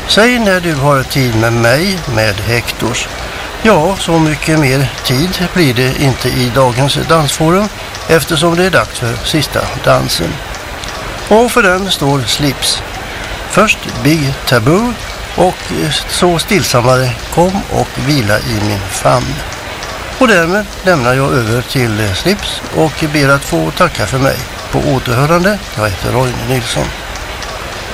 Säg när du har tid med mig med Hektors. Ja, så mycket mer tid blir det inte i dagens dansforum eftersom det är dags för sista dansen. Och för den står Slips. Först Big Taboo och så stillsammare Kom och vila i min famn. Och därmed lämnar jag över till Slips och ber att få tacka för mig. På återhörande, jag heter Roine Nilsson.